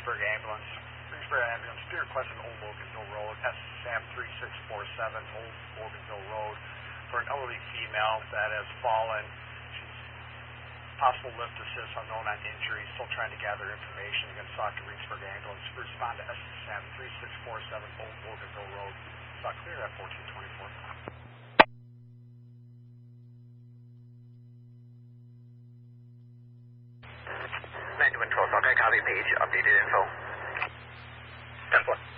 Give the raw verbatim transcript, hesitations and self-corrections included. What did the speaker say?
Greensburg Ambulance. Greensburg Ambulance, be requesting Old Loganville Road, S M three six four seven, Old Loganville Road, for an elderly female that has fallen. She's possible lift assist, unknown on injury, still trying to gather information. Again, Sauk to Greensburg Ambulance. Respond to S M three six four seven, Old Loganville Road. Sauk clear at fourteen twenty-four. nine two one twelve, okay, copy page, updated info. ten four.